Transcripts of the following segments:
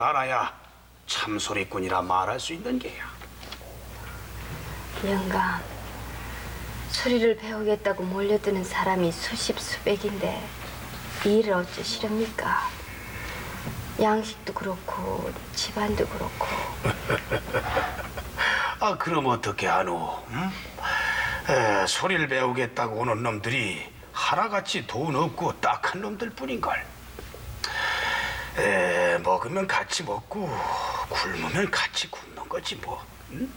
알아야 참소리꾼이라 말할 수 있는 게야. 영감, 소리를 배우겠다고 몰려드는 사람이 수십 수백인데 이 일을 어쩌시렵니까? 양식도 그렇고 집안도 그렇고. 아, 그럼 어떻게 하노? 응? 소리를 배우겠다고 오는 놈들이 하나같이 돈 없고 딱한 놈들 뿐인걸. 먹으면 같이 먹고 굶으면 같이 굶는 거지 뭐. 응?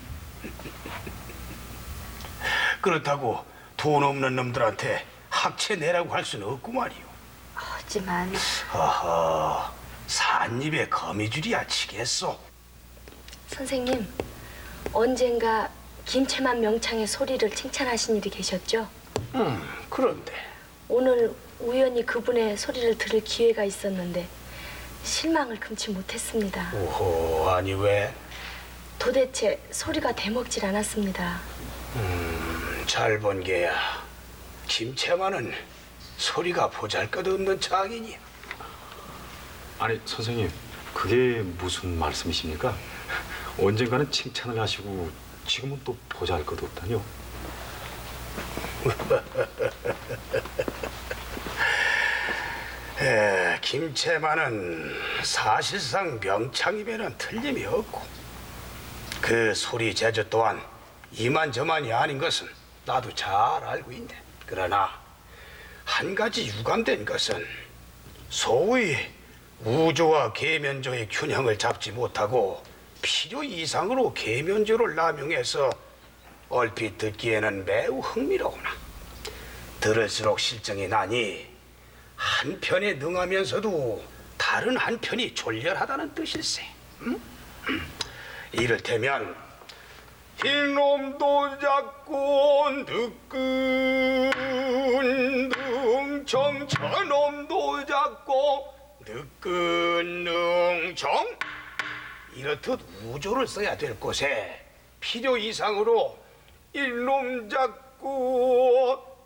그렇다고 돈 없는 놈들한테 학채 내라고 할 수는 없구만이요. 하지만 허허, 산입에 거미줄이야 치겠소. 선생님, 언젠가 김채만 명창의 소리를 칭찬하신 일이 계셨죠? 그런데 오늘 우연히 그분의 소리를 들을 기회가 있었는데 실망을 금치 못했습니다. 오호, 아니 왜? 도대체 소리가 대먹질 않았습니다. 잘 본 게야. 김채만은 소리가 보잘것없는 장인이야. 아니 선생님, 그게 무슨 말씀이십니까? 언젠가는 칭찬을 하시고 지금은 또 보잘것없다뇨? 김채만은 사실상 명창입에는 틀림이 없고 그 소리 제조 또한 이만저만이 아닌 것은 나도 잘 알고 있네. 그러나 한 가지 유감된 것은 소위 우조와 계면조의 균형을 잡지 못하고 필요 이상으로 계면조를 남용해서 얼핏 듣기에는 매우 흥미로우나 들을수록 실정이 나니 한편에 능하면서도 다른 한편이 졸렬하다는 뜻일세. 이를테면 이놈도 잡고 느끈 능청 저놈도 잡고 느끈 능청 이렇듯 우조를 써야 될 곳에 필요 이상으로 이놈 잡고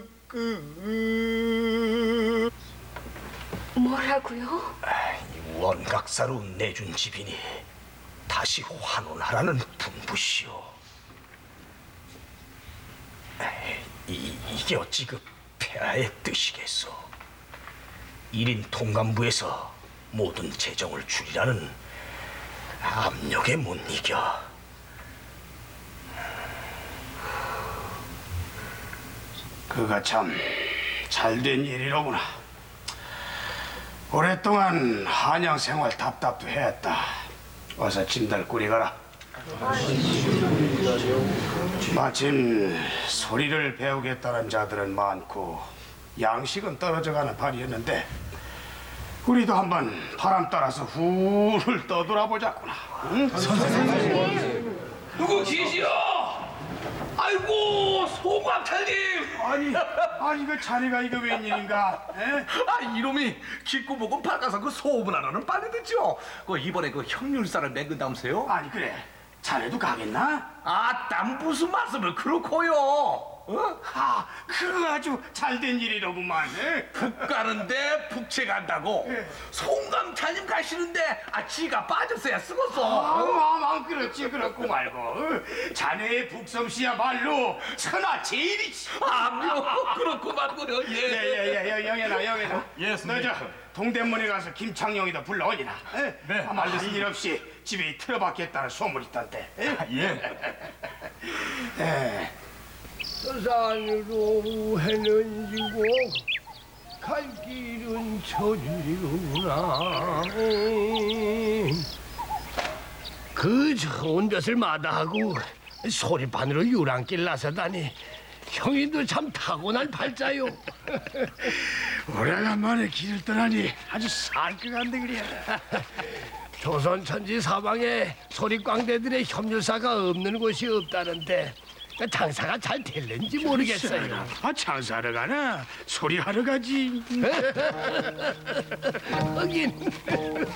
느끈 뭐라고요? 원각사로 내준 집이니 다시 환원하라는 분부시오. 이게 어찌 그 폐하의 뜻이겠소. 1인 통감부에서 모든 재정을 줄이라는 압력에 못 이겨. 그가 참 잘된 일이로구나. 오랫동안 한양 생활 답답도 했다. 어서 짐들 꾸리가라. 마침 소리를 배우겠다는 자들은 많고 양식은 떨어져가는 판이었는데 우리도 한번 바람 따라서 훌훌 떠돌아보자꾸나. 응? 선생님! 누구 계시오? 아이고, 소광탈님! 아니 그 자네가 이거 웬일인가? 에? 이놈이 깊고 보고 바꿔서 그 소문 하나는 빨리 듣죠. 그 이번에 그 형률사를 맺은다면서요? 아니 그래, 자네도 가겠나? 땀 무슨 말씀을 그렇고요. 그거 아주 잘된 일이로구만. 에? 북 가는데 북채 간다고. 송감탈님 가시는데 지가 빠졌어야 쓰겄어. 그렇지 그렇고 말고. 자네의 북섬씨야말로 천하제일이지. 그렇고 말고요. 예. 영애나. 예, 선생님. 너저 동대문에 가서 김창룡이다 불러오니라. 네, 아마 알겠습니다. 할일 없이 집에 틀어박겠다는 소문이 있던데. 예. 서산으로 해는 지고 갈 길은 저리로구나. 그 좋은 것을 마다하고 소리판으로 유랑길 나서다니 형님도 참 타고난 팔자요. 오래간만에 길을 떠나니 아주 살것 그래. 조선 천지 사방에 소리광대들의 협률사가 없는 곳이 없다는데 장사가 잘 될는지 모르겠어요. 장사하러 가나 소리하러 가지. 하긴